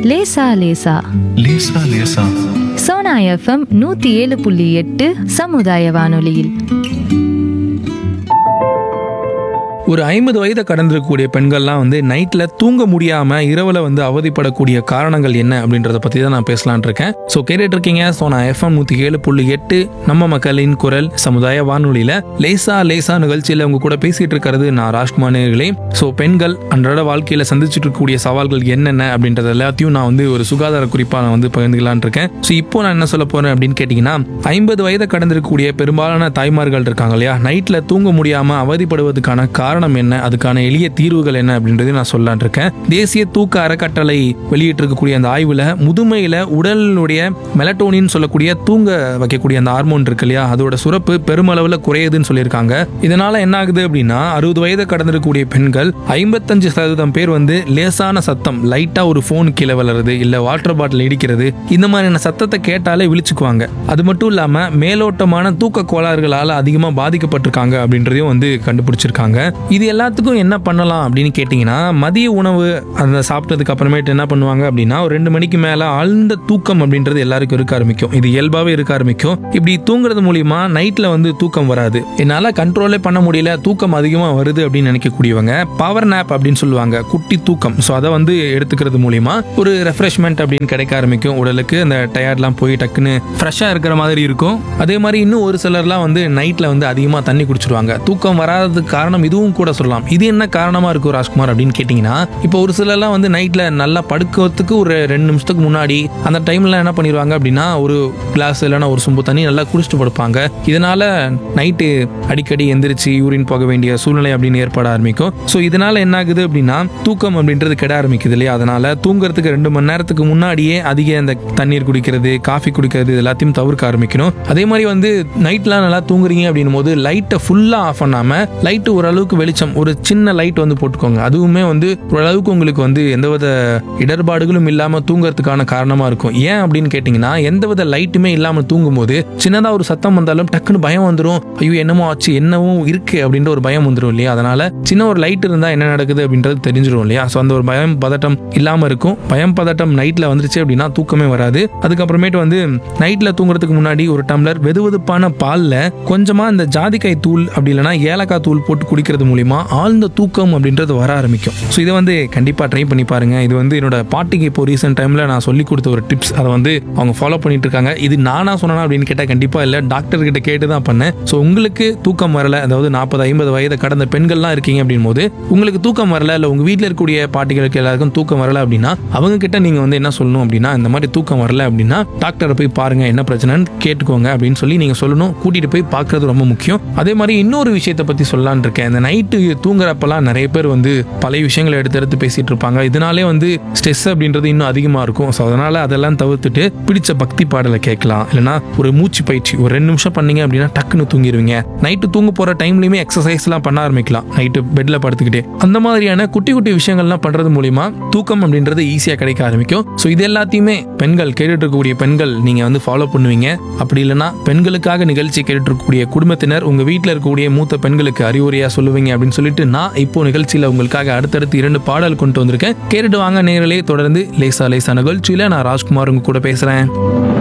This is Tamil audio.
லேசா லேசா லேசா லேசா. சோனா எஃப்எம் 107.8 சமுதாய வானொலியில். ஒரு 50 வயதை கடந்திருக்கக்கூடிய பெண்கள்லாம் வந்து நைட்டில் தூங்க முடியாமல் இரவில் வந்து அவதிப்படக்கூடிய காரணங்கள் என்ன அப்படின்றத பற்றி தான் நான் பேசலான் இருக்கேன். ஸோ கேட்டுட்டு இருக்கீங்க சோனா எஃப்எம் 107.8 நம்ம மக்களின் குரல் சமுதாய வானொலியில் லேசா லேசா நிகழ்ச்சியில் உங்க கூட பேசிட்டு இருக்கிறது நான் ராஜ்குமார் நேயர்களே. ஸோ பெண்கள் அன்றாட வாழ்க்கையில் சந்திச்சுட்டு இருக்கக்கூடிய சவால்கள் என்னென்ன அப்படின்றது எல்லாத்தையும் நான் வந்து ஒரு சுகாதார குறிப்பாக நான் வந்து பகிர்ந்துக்கலான் இருக்கேன். ஸோ இப்போ நான் என்ன சொல்ல போறேன் அப்படின்னு கேட்டிங்கன்னா, 50 வயதை கடந்திருக்கக்கூடிய பெரும்பாலான தாய்மார்கள் இருக்காங்க இல்லையா, நைட்டில் தூங்க முடியாமல் அவதிப்படுவதற்கான காரணம் என்ன, அதுக்கான எளிய தீர்வுகள் என்ன அப்படின்றது நான் சொல்லலான் இருக்கேன். தேசிய தூக்க அறக்கட்டளை வெளியிட்டு இருக்கக்கூடிய அந்த ஆய்வுல முதுமையில உடலுடைய மெலட்டோனின் சொல்லக்கூடிய தூங்க வைக்கக்கூடிய அந்த ஹார்மோன் இருக்கு இல்லையா, அதோட சுரப்பு பெருமளவுல குறையுதுன்னு சொல்லியிருக்காங்க. இதனால என்ன ஆகுது அப்படின்னா, 60 வயதை கடந்திருக்கக்கூடிய பெண்கள் 55% பேர் வந்து லேசான சத்தம், லைட்டா ஒரு போன் கீழே வளருது இல்ல வாட்டர் பாட்டில் இடிக்கிறது, இந்த மாதிரியான சத்தத்தை கேட்டாலே விழிச்சுக்குவாங்க. அது மட்டும் இல்லாம மேலோட்டமான தூக்க கோளாறுகளால அதிகமா பாதிக்கப்பட்டிருக்காங்க அப்படின்றதையும் வந்து கண்டுபிடிச்சிருக்காங்க. இது எல்லாத்துக்கும் என்ன பண்ணலாம் அப்படின்னு கேட்டிங்கன்னா, மதிய உணவு அதை சாப்பிட்டதுக்கு அப்புறமேட்டு என்ன பண்ணுவாங்க அப்படின்னா, ஒரு 2 மணிக்கு மேலே ஆழ்ந்த தூக்கம் அப்படின்றது எல்லாருக்கும் இருக்க ஆரம்பிக்கும். இது இயல்பாகவே இருக்க ஆரம்பிக்கும். இப்படி தூங்குறது மூலியமா நைட்டில் வந்து தூக்கம் வராது, என்னால் கண்ட்ரோலே பண்ண முடியல, தூக்கம் அதிகமாக வருது அப்படின்னு நினைக்கக்கூடியவங்க பவர் நேப் அப்படின்னு சொல்லுவாங்க, குட்டி தூக்கம். ஸோ அதை வந்து எடுத்துக்கிறது மூலியமா ஒரு ரெஃப்ரெஷ்மெண்ட் அப்படின்னு கிடைக்க ஆரம்பிக்கும் உடலுக்கு. அந்த டயர்ட்லாம் போய் டக்குன்னு ஃப்ரெஷ்ஷாக இருக்கிற மாதிரி இருக்கும். அதே மாதிரி இன்னும் ஒரு சிலர்லாம் வந்து நைட்டில் வந்து அதிகமாக தண்ணி குடிச்சிருவாங்க. தூக்கம் வராததுக்கு காரணம் இதுவும் கூட சொல்லலாம். இது என்ன காரணமா இருக்கும் ராஜ்குமார் அப்படின்னு கேட்டீங்கன்னா, இப்போ ஒரு சிலர்லாம் வந்து நைட்ல நல்லா படுக்கிறதுக்கு ஒரு 2 நிமிஷத்துக்கு முன்னாடி அந்த டைம்ல என்ன பண்ணிடுவாங்க அப்படின்னா, ஒரு கிளாஸ் இல்லைன்னா ஒரு சொம்பு தண்ணி நல்லா குடிச்சிட்டு படுப்பாங்க. இதனால நைட்டு அடிக்கடி எந்திரிச்சு யூரின் போக வேண்டிய சூழ்நிலை அப்படின்னு ஏற்பட ஆரம்பிக்கும். ஸோ இதனால என்ன ஆகுது அப்படின்னா, தூக்கம் அப்படின்றது கெட ஆரம்பிக்குது இல்லையா. அதனால தூங்குறதுக்கு 2 மணி நேரத்துக்கு முன்னாடியே அதிக அந்த தண்ணீர் குடிக்கிறது, காஃபி குடிக்கிறது இது எல்லாத்தையும் தவிர்க்க ஆரம்பிக்கணும். அதே மாதிரி வந்து நைட்லாம் நல்லா தூங்குறீங்க அப்படின்னும் போது லைட்டை ஃபுல்லா ஆஃப் பண்ணாம லைட்டு ஓரளவுக்கு வெளிச்சம், ஒரு சின்ன லைட் வந்து போட்டுக்கோங்க. அதுவுமே வந்து ஓரளவுக்கு உங்களுக்கு வந்து எந்தவித இடர்பாடுகளும் இல்லாமல் தூங்குறதுக்கான காரணமாக இருக்கும். ஏன் அப்படின்னு கேட்டிங்கன்னா, எந்தவித லைட்டுமே இல்லாமல் தூங்கும்போது சின்னதாக ஒரு சத்தம் வந்தாலும் டக்குன்னு பயம் வந்துடும். ஐயோ என்னமோ ஆச்சு, என்னவும் இருக்கு அப்படின்ற ஒரு பயம் வந்துடும் இல்லையா. அதனால சின்ன ஒரு லைட் இருந்தால் என்ன நடக்குது அப்படின்றது தெரிஞ்சிடும் இல்லையா. ஸோ அந்த ஒரு பயம் பதட்டம் இல்லாமல் இருக்கும். பயம் பதட்டம் நைட்டில் வந்துருச்சு அப்படின்னா தூக்கமே வராது. அதுக்கப்புறமேட்டு வந்து நைட்டில் தூங்குறதுக்கு முன்னாடி ஒரு டம்ளர் வெதுவெதுப்பான பாலில் கொஞ்சமாக இந்த ஜாதிக்காய் தூள் அப்படி இல்லைன்னா ஏலக்காய் தூள் போட்டு குடிக்கிறது மூலிமா ஆழ்ந்த தூக்கம் அப்படின்றது வர ஆரம்பிக்கும். ஸோ இதை வந்து கண்டிப்பாக ட்ரை பண்ணி பாருங்க. இது வந்து என்னோட பாட்டிக்கு இப்போ ரீசெண்ட் டைமில் நான் சொல்லி கொடுத்த ஒரு டிப்ஸ். அதை வந்து அவங்க ஃபாலோ பண்ணிட்டு இருக்காங்க. இது நானா சொன்னா அப்படின்னு கேட்டால் கண்டிப்பாக இல்லை, டாக்டர் கிட்ட கேட்டு தான் பண்ணேன். ஸோ உங்களுக்கு தூக்கம் வரல, அதாவது 40-50 வயதை கடந்த பெண்கள்லாம் இருக்கீங்க அப்படின் போது உங்களுக்கு தூக்கம் வரல, இல்லை உங்கள் வீட்டில் இருக்கக்கூடிய பாட்டிகளுக்கு எல்லாருக்கும் தூக்கம் வரல அப்படின்னா அவங்க கிட்ட நீங்கள் வந்து என்ன சொல்லணும் அப்படின்னா, இந்த மாதிரி தூக்கம் வரல அப்படின்னா டாக்டரை போய் பாருங்க, என்ன பிரச்சனைன்னு கேட்டுக்கோங்க அப்படின்னு சொல்லி நீங்கள் சொல்லணும். கூட்டிகிட்டு போய் பார்க்கறது ரொம்ப முக்கியம். அதே மாதிரி இன்னொரு விஷயத்தை பற்றி சொல்லலான் இருக்கேன். இந்த நைட்டு தூங்குறப்பெல்லாம் நிறைய பேர் வந்து பழைய விஷயங்களை எடுத்து பேசிட்டு இருப்பாங்க. இதனாலே வந்து ஸ்ட்ரெஸ் அப்படின்றது இன்னும் அதிகமாக இருக்கும். ஸோ அதனால அதெல்லாம் தவிர்த்துட்டு பிடிச்ச பக்தி பாடலை கேட்கலாம், இல்லைனா ஒரு மூச்சு பயிற்சி ஒரு 2 நிமிஷம் பண்ணீங்க அப்படின்னா டக்குன்னு தூங்கிடுவீங்க. நைட்டு தூங்க போகிற டைம்லையுமே எக்ஸசைஸ்லாம் பண்ண ஆரம்பிக்கலாம், நைட்டு பெட்டில் படுத்துக்கிட்டே. அந்த மாதிரியான குட்டி குட்டி விஷயங்கள்லாம் பண்ணுறது மூலிமா தூக்கம் அப்படின்றது ஈஸியாக கிடைக்க ஆரம்பிக்கும். ஸோ இது எல்லாத்தையுமே பெண்கள் கேட்டுட்டு இருக்கக்கூடிய பெண்கள் நீங்கள் வந்து ஃபாலோ பண்ணுவீங்க. அப்படி இல்லைனா பெண்களுக்காக நிகழ்ச்சி கேட்டுட்டு இருக்கக்கூடிய குடும்பத்தினர் உங்கள் வீட்டில் இருக்கக்கூடிய மூத்த பெண்களுக்கு அறிவுரையாக சொல்லுவீங்க அப்படின்னு சொல்லிட்டு நான் இப்போ நிகழ்ச்சியில் உங்களுக்காக அடுத்தடுத்து 2 பாடல் கொண்டு வந்திருக்கேன். கேட்டுட்டு வாங்க நேயர்களே. தொடர்ந்து லேசா லேசா நிகழ்ச்சியில் நான் ராஜ்குமார் உங்க கூட பேசுகிறேன்.